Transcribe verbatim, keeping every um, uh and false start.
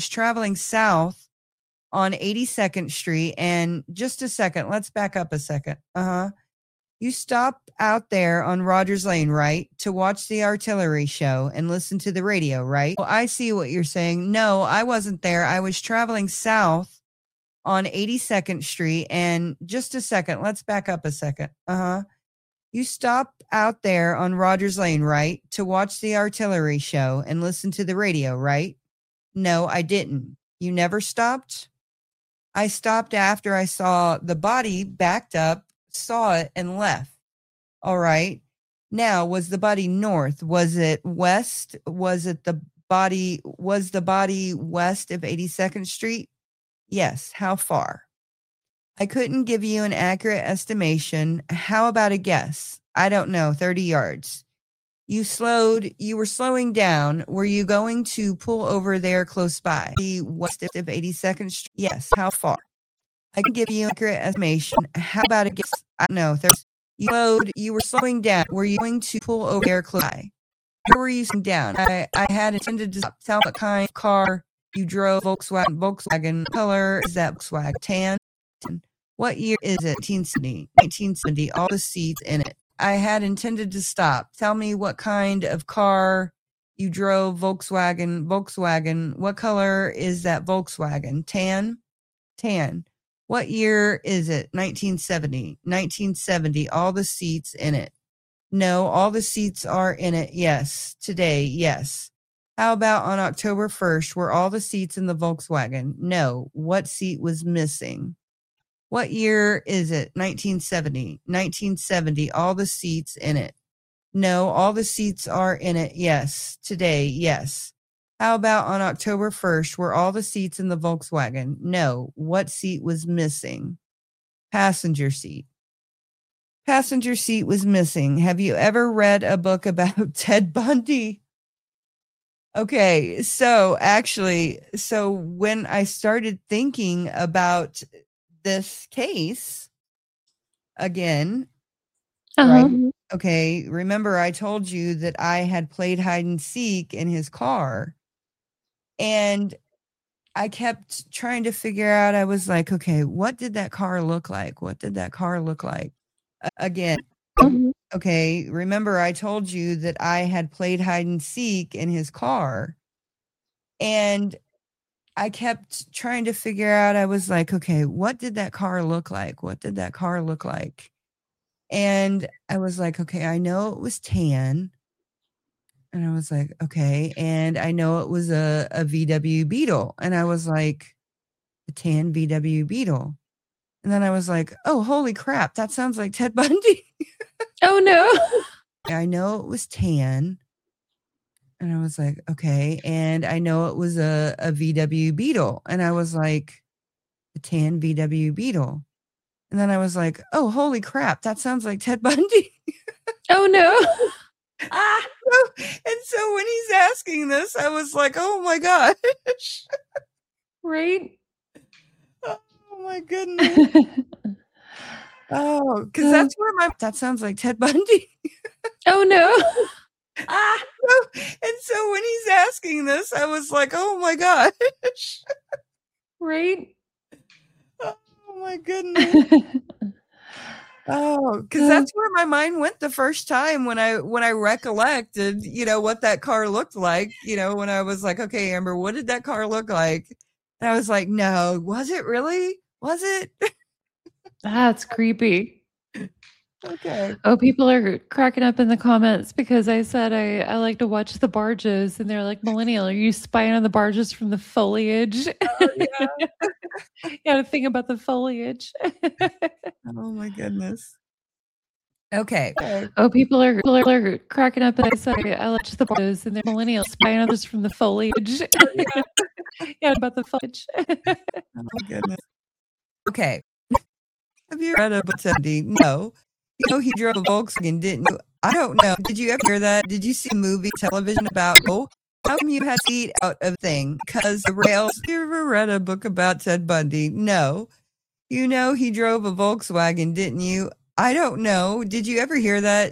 was traveling south on eighty-second Street. And just a second, let's back up a second. Uh-huh. You stopped out there on Rogers Lane, right? To watch the artillery show and listen to the radio, right? Well, I see what you're saying. No, I wasn't there. I was traveling south on eighty-second Street. And just a second, let's back up a second. Uh-huh. You stopped out there on Rogers Lane, right? To watch the artillery show and listen to the radio, right? No, I didn't. You never stopped? I stopped after I saw the body, backed up, saw it, and left. All right. Now, was the body north? Was it west? Was it the body, was the body west of eighty-second Street? Yes. How far? I couldn't give you an accurate estimation. How about a guess? I don't know, thirty yards. You slowed, you were slowing down. Were you going to pull over there close by? The west of eighty-second Street? Yes. How far? I can give you an accurate estimation. How about a guess? I don't know, thirty. You slowed, you were slowing down. Were you going to pull over there close by? Where were you slowing down? I, I had intended to tell what kind of car you drove. Volkswagen, Volkswagen color. Is that Volkswagen tan? What year is it? nineteen seventy. nineteen seventy. All the seats in it. I had intended to stop. Tell me what kind of car you drove. Volkswagen. Volkswagen. What color is that Volkswagen? Tan? Tan. What year is it? nineteen seventy. nineteen seventy. All the seats in it. No, all the seats are in it. Yes. Today. Yes. How about on October first? Were all the seats in the Volkswagen? No. What seat was missing? What year is it? nineteen seventy. nineteen seventy. All the seats in it. No, all the seats are in it. Yes. Today. Yes. How about on October first? Were all the seats in the Volkswagen? No. What seat was missing? Passenger seat. Passenger seat was missing. Have you ever read a book about Ted Bundy? Okay. So actually, so when I started thinking about this case again, Uh-huh. right? Okay. Remember, I told you that I had played hide and seek in his car, and I kept trying to figure out. I was like, okay, what did that car look like? What did that car look like? Uh, again, Mhm. okay. Remember, I told you that I had played hide and seek in his car, and I kept trying to figure out. I was like, okay, what did that car look like? What did that car look like? And I was like, okay, I know it was tan. And I was like, okay. And I know it was a, a V W Beetle. And I was like, a tan V W Beetle. And then I was like, oh, holy crap. That sounds like Ted Bundy. Oh, no. I know it was tan. And I was like, okay. And I know it was a, a V W Beetle. And I was like, a tan V W Beetle. And then I was like, oh, holy crap. That sounds like Ted Bundy. Oh, no. Ah, and so when he's asking this, I was like, oh my gosh. Right? Oh my goodness. Oh, because that's where my, that sounds like Ted Bundy. Oh, no. Ah, and so when he's asking this, I was like, oh my gosh. Right? Oh my goodness. Oh, because that's where my mind went the first time when I when I recollected, you know, what that car looked like, you know, when I was like, okay, Amber, what did that car look like? And I was like, no, was it really? Was it? That's creepy. Okay. Oh, people are cracking up in the comments because I said I, I like to watch the barges, and they're like, Millennial, are you spying on the barges from the foliage? Oh, yeah. You got to think about the foliage. Oh my goodness. Okay. Oh, people are, people are cracking up and I said I like the barges, and they're Millennial spying on us from the foliage. Yeah. Yeah, about the foliage. Oh my goodness. Okay. Have you read about Teddy? No. You know, he drove a Volkswagen, didn't you? I don't know. Did you ever hear that? Did you see a movie, television about, oh, how come you had to eat out of thing? Because the rails. You ever read a book about Ted Bundy? No. You know, he drove a Volkswagen, didn't you? I don't know. Did you ever hear that?